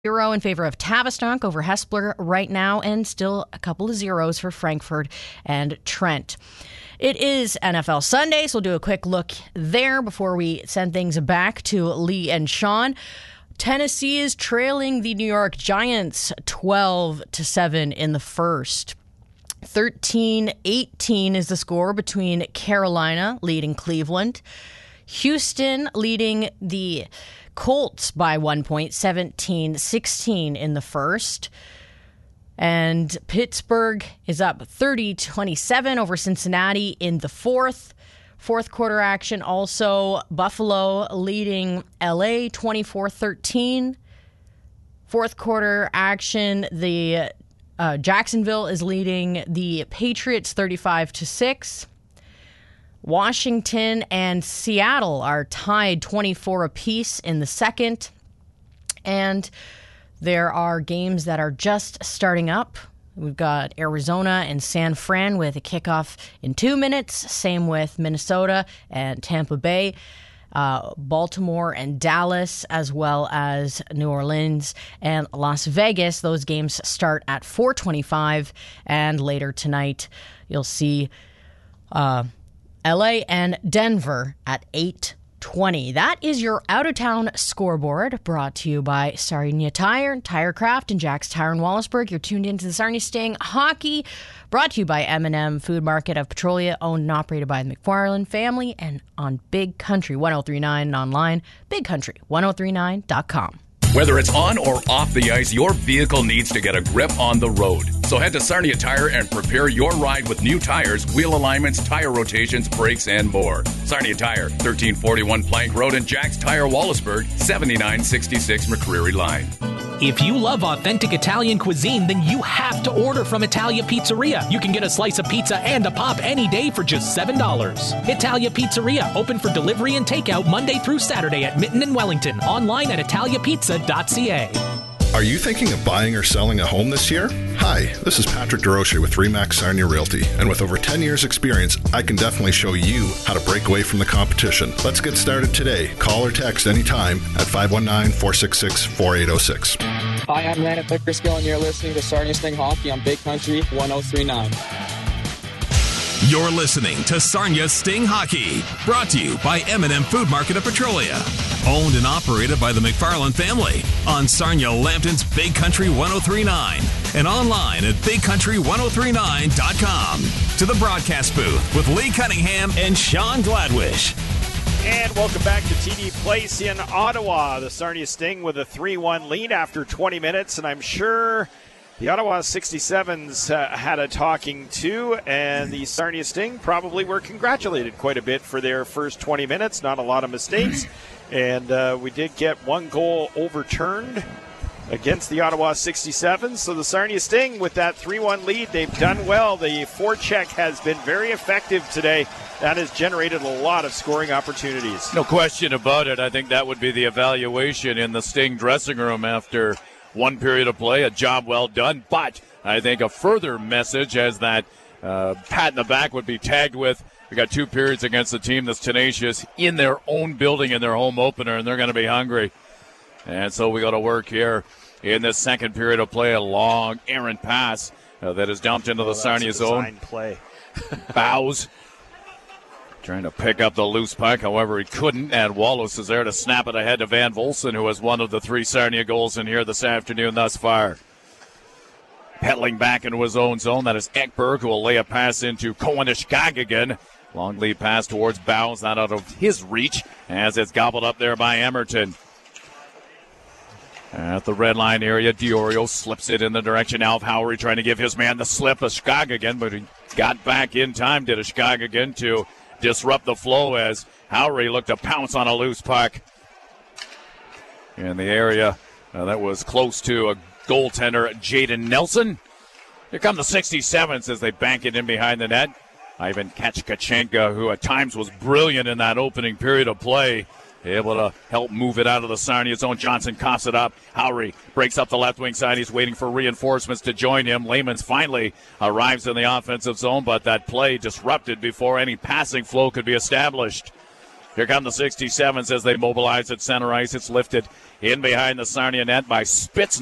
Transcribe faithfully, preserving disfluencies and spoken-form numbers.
Zero in favor of Tavistock over Hespeler right now, and still a couple of zeros for Frankfurt and Trent. It is N F L Sunday, so we'll do a quick look there before we send things back to Lee and Sean. Tennessee is trailing the New York Giants twelve to seven in the first. thirteen eighteen is the score between Carolina leading Cleveland. Houston leading the Colts by one point, seventeen sixteen in the first. And Pittsburgh is up thirty twenty-seven over Cincinnati in the fourth. Fourth quarter action also, Buffalo leading L A twenty-four thirteen. Fourth quarter action, the uh, Jacksonville is leading the Patriots thirty-five to six. Washington and Seattle are tied twenty-four apiece in the second. And there are games that are just starting up. We've got Arizona and San Fran with a kickoff in two minutes. Same with Minnesota and Tampa Bay. Uh, Baltimore and Dallas, as well as New Orleans and Las Vegas. Those games start at four twenty-five. And later tonight, you'll see Uh, L A and Denver at eight twenty. That is your out-of-town scoreboard, brought to you by Sarnia Tire, Tirecraft, and Jack's Tire in Wallaceburg. You're tuned into the Sarnia Sting Hockey, brought to you by M and M Food Market of Petrolia, owned and operated by the McFarland family, and on Big Country one oh three nine and online, big country ten thirty-nine dot com. Whether it's on or off the ice, your vehicle needs to get a grip on the road. So head to Sarnia Tire and prepare your ride with new tires, wheel alignments, tire rotations, brakes, and more. Sarnia Tire, thirteen forty-one Plank Road, and Jack's Tire Wallaceburg, seventy-nine sixty-six McCreary Line. If you love authentic Italian cuisine, then you have to order from Italia Pizzeria. You can get a slice of pizza and a pop any day for just seven dollars. Italia Pizzeria, open for delivery and takeout Monday through Saturday at Mitten and Wellington. Online at italia pizza dot c a. Are you thinking of buying or selling a home this year? Hi, this is Patrick DeRoche with Remax Sarnia Realty, and with over ten years experience, I can definitely show you how to break away from the competition. Let's get started today. Call or text anytime at five one nine, four six six, four eight zero six. Hi, I'm Landon Pickersgill, and you're listening to Sarnia Sting Hockey on Big Country ten thirty-nine. You're listening to Sarnia Sting Hockey, brought to you by M and M Food Market of Petrolia, owned and operated by the McFarland family, on Sarnia Lambton's Big Country ten thirty-nine, and online at big country ten thirty-nine dot com. To the broadcast booth with Lee Cunningham and Sean Gladwish. And welcome back to T D Place in Ottawa. The Sarnia Sting with a three one lead after twenty minutes, and I'm sure the Ottawa sixty-sevens uh, had a talking to, and the Sarnia Sting probably were congratulated quite a bit for their first twenty minutes. Not a lot of mistakes, and uh, we did get one goal overturned against the Ottawa sixty-sevens. So the Sarnia Sting with that three one lead, they've done well. The forecheck has been very effective today. That has generated a lot of scoring opportunities. No question about it. I think that would be the evaluation in the Sting dressing room after one period of play. A job well done. But I think a further message as that uh, pat in the back would be tagged with, we got two periods against a team that's tenacious in their own building in their home opener, and they're going to be hungry. And so we got to work here in this second period of play. A long errant pass uh, that is dumped into the oh, Sarnia zone. Play. Bows. Trying to pick up the loose puck, however he couldn't, and Wallace is there to snap it ahead to Van Volson, who has one of the three Sarnia goals in here this afternoon thus far. Pedaling back into his own zone, that is Ekberg, who will lay a pass into Cohen-Ishkag again. Long lead pass towards Bowes, not out of his reach, as it's gobbled up there by Emerton. At the red line area, Diorio slips it in the direction now of Howery, trying to give his man the slip, Ishkag again, but he got back in time, did Ishkag again to disrupt the flow as Howery looked to pounce on a loose puck in the area uh, that was close to a goaltender, Jaden Nelson. Here come the sixty-sevens as they bank it in behind the net. Ivan Kachkachenka, who at times was brilliant in that opening period of play, able to help move it out of the Sarnia zone. Johnson coughs it up. Howery breaks up the left wing side. He's waiting for reinforcements to join him. Layman's finally arrives in the offensive zone, but that play disrupted before any passing flow could be established. Here come the sixty-sevens as they mobilize at center ice. It's lifted in behind the Sarnia net by Spitz.